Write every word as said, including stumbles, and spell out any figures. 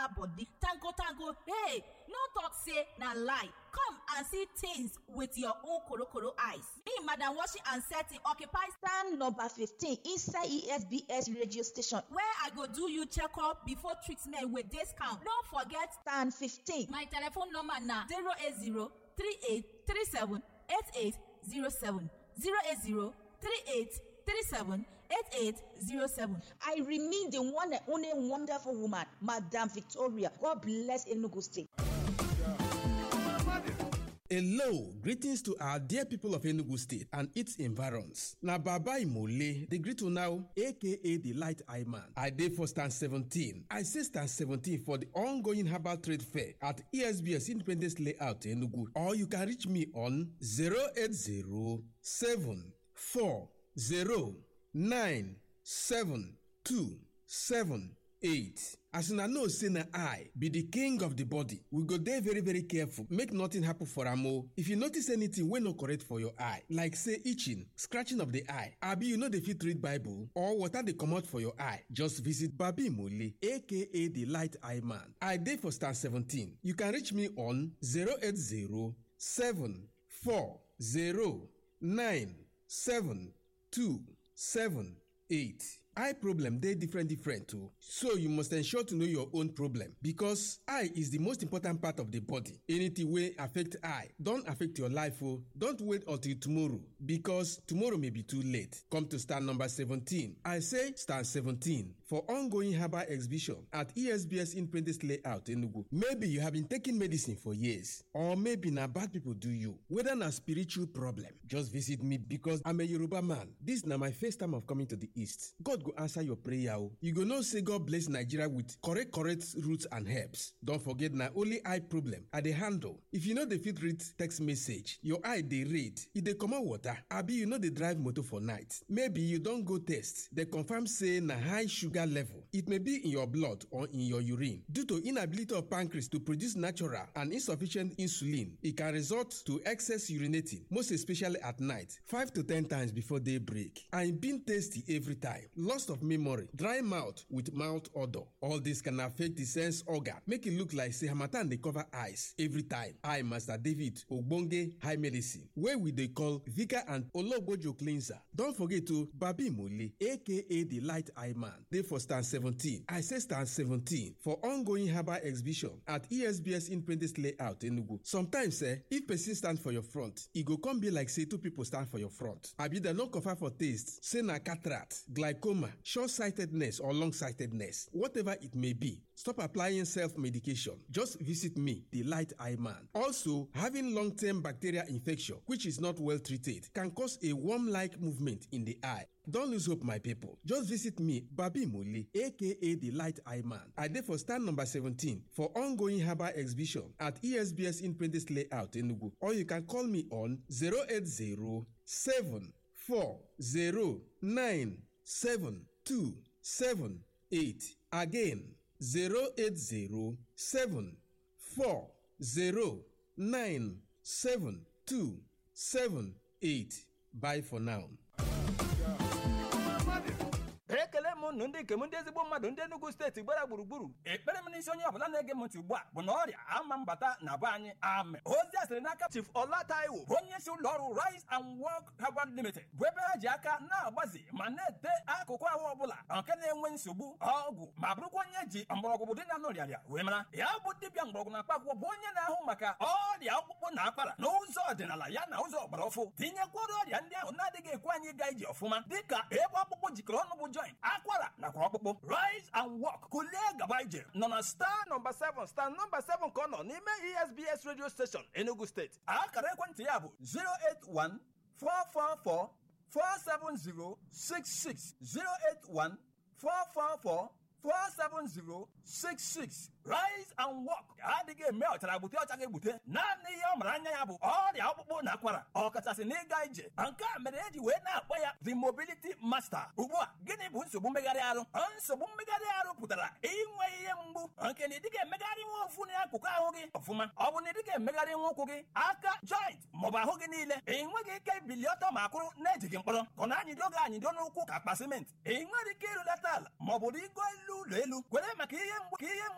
waka body tango tango. Hey, no talk say na lie. Come and see things with your own korokoro eyes. Me, Madam Washing and Setting, occupy stand number fifteen inside E S B S radio station, where I go do you checkup before treatment with discount. Don't forget stand fifteen. My telephone number na zero eight zero three eight three seven eight eight zero seven zero eight zero three eight three seven eight eight zero seven. I remain the one and only wonderful woman, Madam Victoria. God bless Enugu State. Hello, greetings to our dear people of Enugu State and its environs. Na Baba Imole, the greet you now, aka the Light Eye Man. I dey for stand seventeen. I say stand seventeen for the ongoing herbal trade fair at E S B S Independence Layout Enugu. Or you can reach me on zero eight zero seven four zero nine seven two seven eight. As una know say na I be the king of the body, we go dey very very careful make nothing happen for am o. If you notice anything wey no correct for your eye, like say itching, scratching of the eye, abi you no dey fit read Bible or water dey comot for your eye, just visit Babi Mole, aka the Light Eye Man. I dey for stand seventeen. You can reach me on zero eight zero seven four zero nine seven two seven eight. Eye problem dey different different too, so you must ensure to know your own problem because eye is the most important part of the body. Anything wey affect eye don affect your life o. Don't wait until tomorrow because tomorrow may be too late. Come to stand number seventeen. I say stand seventeen for ongoing herbal exhibition at E S B S Independence Layout Enugu. Maybe you have been taking medicine for years, or maybe na bad people do you. Whether na spiritual problem, just visit me because I'm a Yoruba man. This na my first time of coming to the East. God go answer your prayer o. You go know say God bless Nigeria with correct correct roots and herbs. Don't forget na only eye problem I dey handle. If you no dey fit read text message, your eye dey read, e dey comot water, abi you no dey drive motor for night, maybe you don go test, dey confirm say na high sugar level. It may be in your blood or in your urine. Due to inability of pancreas to produce natural and insufficient insulin, it can result to excess urinating, most especially at night, five to ten times before daybreak, and it being tasty every time. Loss of memory, dry mouth with mouth odor. All this can affect the sense organ, make it look like say harmattan dey cover eyes every time. I, Master David Ogbonge High Medicine, where we dey call Vika and Ologbojo Cleanser. Don't forget to Babi Mole, aka the Light Eye Man. Dey for stand seventeen. I say stand seventeen for ongoing herbal exhibition at E S B S Independence Layout Enugu. Sometimes, eh, if person stand for your front, e go come be like say two people stand for your front. Abi dem no confirm for taste, say na cataract, glaucoma, short-sightedness or long-sightedness, whatever it may be. Stop applying self-medication. Just visit me, the Light Eye Man. Also, having long-term bacterial infection, which is not well treated, can cause a worm-like movement in the eye. Don't lose hope, my people. Just visit me, Babi Mole, aka the Light Eye Man. I dey for stand number seventeen for ongoing herbal exhibition at E S B S Independence Layout Enugu. Or you can call me on zero eight zero seven four zero nine seven two seven eight. Again, zero eight zero seven four zero nine seven two seven eight. Bye for now. ekele m nụ ndị nke m ndị ezigbo mmadụ ndị Enugu steeti gbara gburugburu ekpere m n'isi onye ọbụla na-ege m ntị ugbu a bụ na ọrịa ama mbata na be anyị amen. Ozi a sịrị n'aka Chief Ola Taiwo bụ onye isi ụlọ ọrụ Rise and Work Herbal Limited bụ ebe ha ji aka na-agbazi ma na-ete akụkụ ahụ ọbụla nke na-enwe nsogbu ọgwụ ma bụrụkwa onye ji mgbọrọgwụ dị na nọrịarịa wee mara ya bụ dibịa mgbọrọgwụ na mkpaakwụkwọ bụ onye na-ahụ maka ọrịa ọkpụkpụ na akwara n'ụzọ ọdịnala ya na ụzọ ọgbara ọfụ tinyekwara ọrịa ndị ahụ na-adịghị ekwe anyị ịga ije ọfụma dịka ebe ọkpụkpụ jikọrọ ọnụ bụ joint, akwara nakwa ọkpụkpụ. Rise and Walk kulie gaba ije nọ na star number seven star number seven ka ọ nọ n'ime E S B S radio station Enugu State. Akara ekwentị ya bụ zero eight one four four four four seven zero six six zero eight one four four four four seven zero six six. Rise and Walk adịghị eme ọchara gbute ọcha ga-egbute naanị ihe ọ mara anya ya bụ ọrịa ọkpụkpụ na akwara ọkachasị n'ịga ije. Nke a mere eji wee na-akpọ ya the Mobility Master. Ugbu a gịnị bụ nsogbu mmegharị arụ? Nsogbu mmegharị arụ pụtara inwe ihe mgbu nke na ịdịga emegharị nwa ofu n'akụkụ ahụ gị ọfụma. Ọ bụ na ịdịga emegharị nwa ụkwụ gị, aka, joint maọbụ ahụ gị niile enweghị ike ibili ọtọ ma kwụrụ na-ejighị mkpọrọ ka na anyịdo gị anyịdo n'ụkwụ ka akpa simenti. Ị nwere ike ịrụlata ala maọbụ rigo elu ụlọ elu kwere maka ihe mgbu ka ihe